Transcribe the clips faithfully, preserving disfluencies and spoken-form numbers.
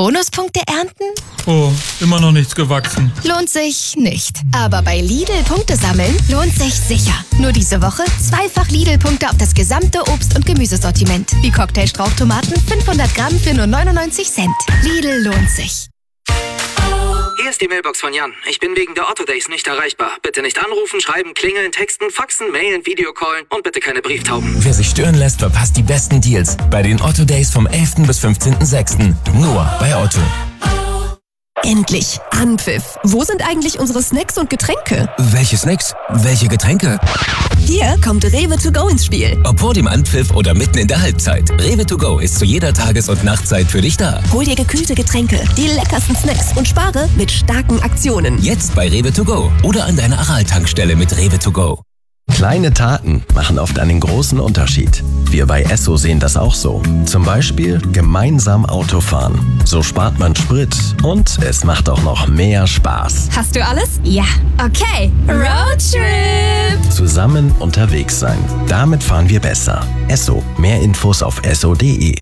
Bonuspunkte ernten? Oh, immer noch nichts gewachsen. Lohnt sich nicht. Aber bei Lidl Punkte sammeln lohnt sich sicher. Nur diese Woche zweifach Lidl-Punkte auf das gesamte Obst- und Gemüsesortiment. Wie Cocktail-Strauchtomaten fünfhundert Gramm für nur neunundneunzig Cent. Lidl lohnt sich. Hier ist die Mailbox von Jan. Ich bin wegen der Otto Days nicht erreichbar. Bitte nicht anrufen, schreiben, klingeln, texten, faxen, mailen, Videocallen und bitte keine Brieftauben. Wer sich stören lässt, verpasst die besten Deals bei den Otto Days vom elften bis fünfzehnten sechsten Nur bei Otto. Endlich Anpfiff. Wo sind eigentlich unsere Snacks und Getränke? Welche Snacks? Welche Getränke? Hier kommt Rewe to go ins Spiel. Ob vor dem Anpfiff oder mitten in der Halbzeit. Rewe to go ist zu jeder Tages- und Nachtzeit für dich da. Hol dir gekühlte Getränke, die leckersten Snacks und spare mit starken Aktionen. Jetzt bei Rewe to go oder an deiner Aral-Tankstelle mit Rewe to go. Kleine Taten machen oft einen großen Unterschied. Wir bei Esso sehen das auch so. Zum Beispiel gemeinsam Auto fahren. So spart man Sprit und es macht auch noch mehr Spaß. Hast du alles? Ja. Okay. Roadtrip! Zusammen unterwegs sein. Damit fahren wir besser. Esso. Mehr Infos auf esso punkt de.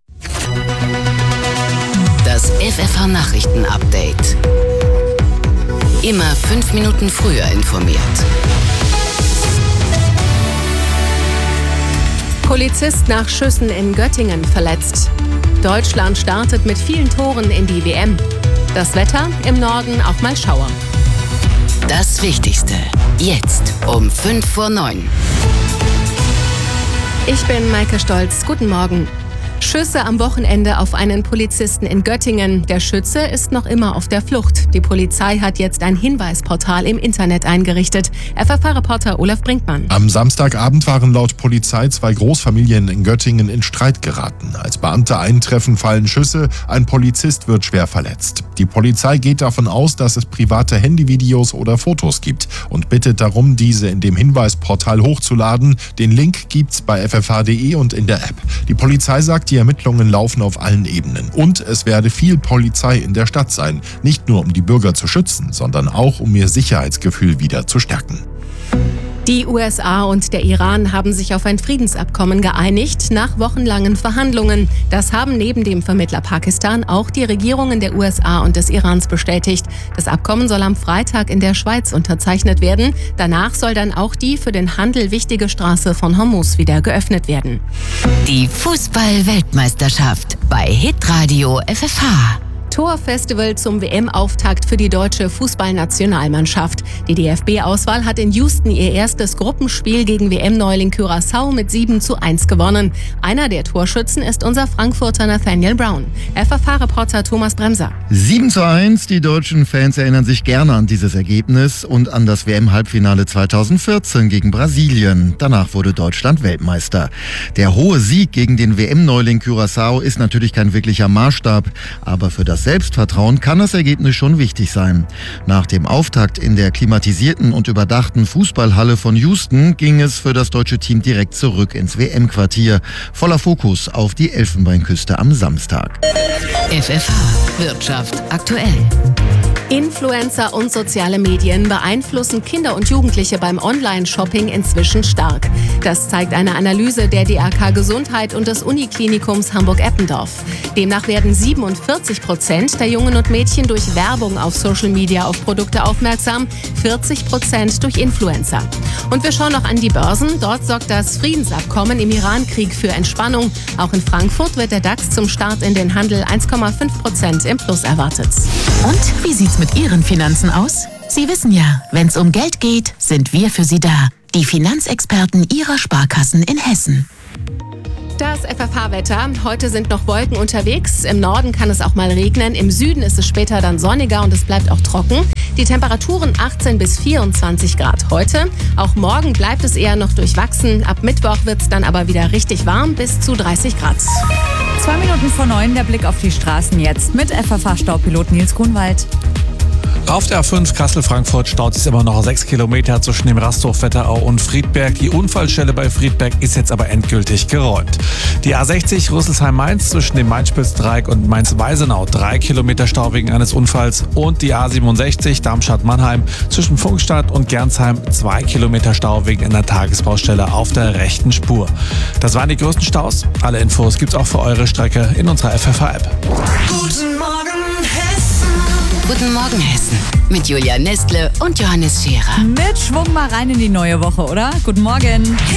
Das F F H-Nachrichten-Update. Immer fünf Minuten früher informiert. Polizist nach Schüssen in Göttingen verletzt. Deutschland startet mit vielen Toren in die W M. Das Wetter im Norden auch mal Schauer. Das Wichtigste jetzt um fünf vor neun. Ich bin Maike Stolz. Guten Morgen. Schüsse am Wochenende auf einen Polizisten in Göttingen. Der Schütze ist noch immer auf der Flucht. Die Polizei hat jetzt ein Hinweisportal im Internet eingerichtet. F F H-Reporter Olaf Brinkmann. Am Samstagabend waren laut Polizei zwei Großfamilien in Göttingen in Streit geraten. Als Beamte eintreffen, fallen Schüsse. Ein Polizist wird schwer verletzt. Die Polizei geht davon aus, dass es private Handyvideos oder Fotos gibt und bittet darum, diese in dem Hinweisportal hochzuladen. Den Link gibt's bei f f h punkt de und in der App. Die Polizei sagt, die Ermittlungen laufen auf allen Ebenen. Und es werde viel Polizei in der Stadt sein. Nicht nur um die Bürger zu schützen, sondern auch um ihr Sicherheitsgefühl wieder zu stärken. Die U S A und der Iran haben sich auf ein Friedensabkommen geeinigt nach wochenlangen Verhandlungen. Das haben neben dem Vermittler Pakistan auch die Regierungen der U S A und des Irans bestätigt. Das Abkommen soll am Freitag in der Schweiz unterzeichnet werden. Danach soll dann auch die für den Handel wichtige Straße von Hormuz wieder geöffnet werden. Die Fußball-Weltmeisterschaft bei Hitradio F F H. Torfestival zum W M-Auftakt für die deutsche Fußballnationalmannschaft. Die D F B-Auswahl hat in Houston ihr erstes Gruppenspiel gegen W M-Neuling Curaçao mit sieben zu eins gewonnen. Einer der Torschützen ist unser Frankfurter Nathaniel Brown. F F H-Reporter Thomas Bremser. sieben zu eins, die deutschen Fans erinnern sich gerne an dieses Ergebnis und an das W M-Halbfinale zweitausendvierzehn gegen Brasilien. Danach wurde Deutschland Weltmeister. Der hohe Sieg gegen den W M-Neuling Curaçao ist natürlich kein wirklicher Maßstab, aber für das Selbstvertrauen kann das Ergebnis schon wichtig sein. Nach dem Auftakt in der klimatisierten und überdachten Fußballhalle von Houston ging es für das deutsche Team direkt zurück ins W M-Quartier. Voller Fokus auf die Elfenbeinküste am Samstag. F F H Wirtschaft aktuell. Influencer und soziale Medien beeinflussen Kinder und Jugendliche beim Online-Shopping inzwischen stark. Das zeigt eine Analyse der D A K Gesundheit und des Uniklinikums Hamburg-Eppendorf. Demnach werden siebenundvierzig Prozent der Jungen und Mädchen durch Werbung auf Social Media auf Produkte aufmerksam, vierzig Prozent durch Influencer. Und wir schauen noch an die Börsen. Dort sorgt das Friedensabkommen im Iran-Krieg für Entspannung. Auch in Frankfurt wird der DAX zum Start in den Handel eins Komma fünf Prozent im Plus erwartet. Und wie sieht's mit Ihren Finanzen aus? Sie wissen ja, wenn's um Geld geht, sind wir für Sie da. Die Finanzexperten Ihrer Sparkassen in Hessen. Das F F H-Wetter. Heute sind noch Wolken unterwegs. Im Norden kann es auch mal regnen. Im Süden ist es später dann sonniger und es bleibt auch trocken. Die Temperaturen achtzehn bis vierundzwanzig Grad heute. Auch morgen bleibt es eher noch durchwachsen. Ab Mittwoch wird es dann aber wieder richtig warm, bis zu dreißig Grad. Zwei Minuten vor neun, der Blick auf die Straßen jetzt mit F F H-Staupilot Nils Grunwald. Auf der A fünf Kassel-Frankfurt staut es immer noch sechs Kilometer zwischen dem Rasthof Wetterau und Friedberg. Die Unfallstelle bei Friedberg ist jetzt aber endgültig geräumt. Die A sechzig Rüsselsheim-Mainz zwischen dem Main-Spitz-Dreieck und Mainz-Weisenau drei Kilometer Stau wegen eines Unfalls. Und die A siebenundsechzig Darmstadt-Mannheim zwischen Funkstadt und Gernsheim zwei Kilometer Stau wegen einer Tagesbaustelle auf der rechten Spur. Das waren die größten Staus. Alle Infos gibt's auch für eure Strecke in unserer F F H-App. Guten Morgen Guten Morgen Hessen mit Julia Nestle und Johannes Scherer. Mit Schwung mal rein in die neue Woche, oder? Guten Morgen.